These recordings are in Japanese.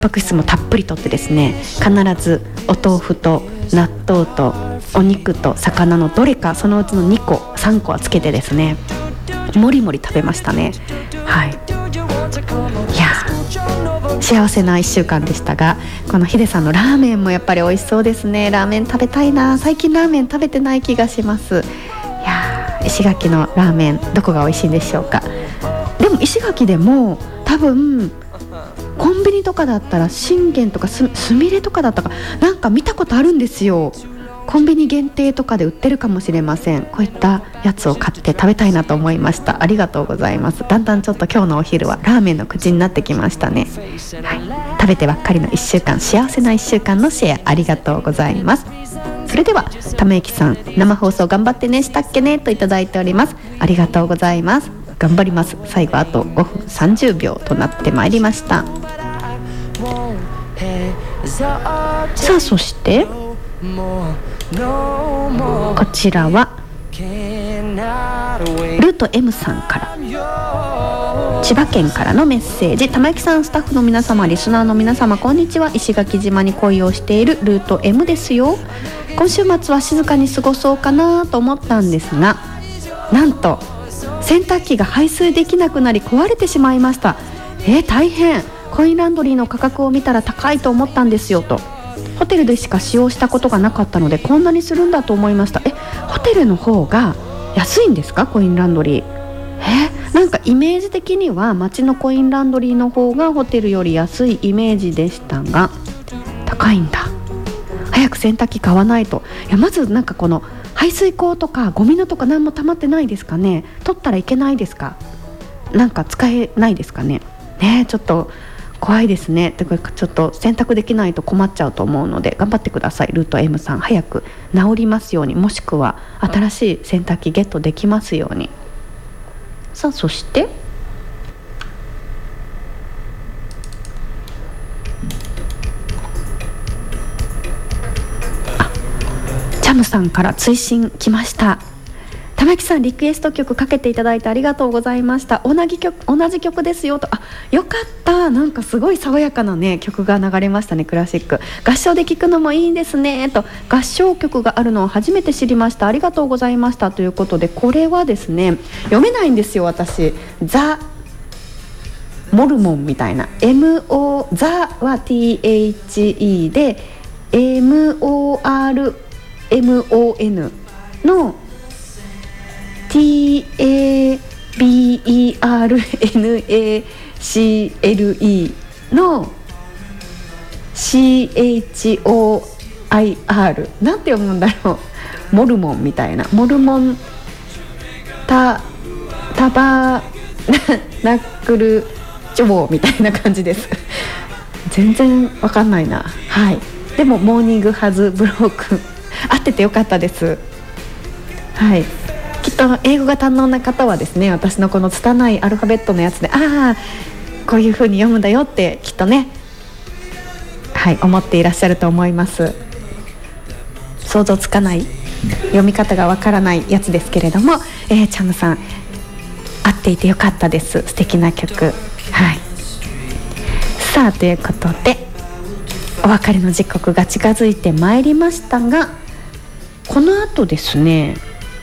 パク質もたっぷりとってですね、必ずお豆腐と納豆とお肉と魚のどれかそのうちの2個3個はつけてですね、もりもり食べましたね。はい、いや幸せな1週間でしたが、このヒデさんのラーメンもやっぱり美味しそうですね。ラーメン食べたいな。最近ラーメン食べてない気がします。いや石垣のラーメンどこが美味しいんでしょうか。でも石垣でも多分コンビニとかだったら信玄とかすみれとかだったかなんか見たことあるんですよ。コンビニ限定とかで売ってるかもしれません。こういったやつを買って食べたいなと思いました。ありがとうございます。だんだんちょっと今日のお昼はラーメンの口になってきましたね。はい、食べてばっかりの1週間、幸せな1週間のシェアありがとうございます。それではためゆきさん、生放送頑張ってね、したっけねといただいております。ありがとうございます。頑張ります。最後あと5分30秒となってまいりました。さあそしてこちらはルート M さんから千葉県からのメッセージ。玉木さん、スタッフの皆様、リスナーの皆様、こんにちは。石垣島に恋をしているルート M ですよ。今週末は静かに過ごそうかなと思ったんですが、なんと洗濯機が排水できなくなり壊れてしまいました。大変。コインランドリーの価格を見たら高いと思ったんですよと。ホテルでしか使用したことがなかったのでこんなにするんだと思いました。ホテルの方が安いんですか、コインランドリー。なんかイメージ的には街のコインランドリーの方がホテルより安いイメージでしたが、高いんだ。早く洗濯機買わないと。まずなんかこの排水口とかゴミのとか何も溜まってないですかね。取ったらいけないですか、なんか使えないですかね。ちょっと怖いですね。だからちょっと洗濯できないと困っちゃうと思うので頑張ってください。ルート M さん、早く治りますように、もしくは新しい洗濯機ゲットできますように。さあそしてチャムさんから追伸来ました。玉木さん、リクエスト曲かけていただいてありがとうございました。同じ曲ですよと。よかった。なんかすごい爽やかなね曲が流れましたね。クラシック合唱で聴くのもいいですねと。合唱曲があるのを初めて知りました。ありがとうございましたということで、これはですね読めないんですよ私。ザ・モルモンみたいな MO ザは THE で MORMON のTABERNACLE の CHOIR なんて読むんだろう。モルモンみたいな、モルモンタバナクルチョウみたいな感じです全然わかんないな。はい、でもモーニングハズブローク合っててよかったです。はい、きっと英語が堪能な方はですね、私のこの拙いアルファベットのやつでこういう風に読むんだよってきっとね、はい、思っていらっしゃると思います。想像つかない、読み方がわからないやつですけれども、チャムさん合っていてよかったです。素敵な曲。はい、さあということでお別れの時刻が近づいてまいりましたが、この後ですね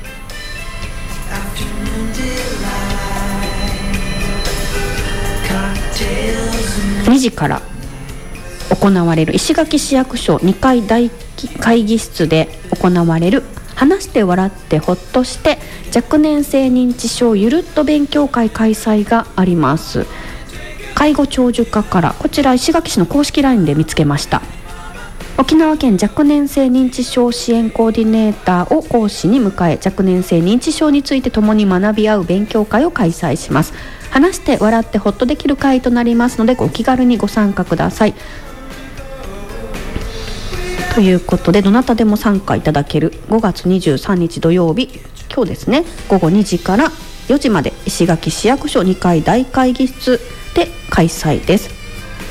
2時から行われる石垣市役所2階大会議室で行われる話して笑ってほっとして若年性認知症ゆるっと勉強会開催があります。介護長寿課から、こちら石垣市の公式 LINE で見つけました。沖縄県若年性認知症支援コーディネーターを講師に迎え、若年性認知症について共に学び合う勉強会を開催します。話して笑ってほっとできる会となりますので、ご気軽にご参加ください。ということで、どなたでも参加いただける5月23日土曜日、今日ですね、午後2時から4時まで石垣市役所2階大会議室で開催です。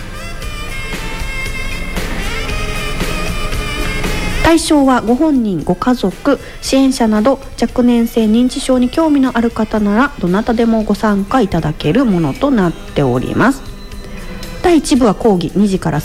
対象はご本人、ご家族、支援者など若年性認知症に興味のある方ならどなたでもご参加いただけるものとなっております。 第1部は講義2時から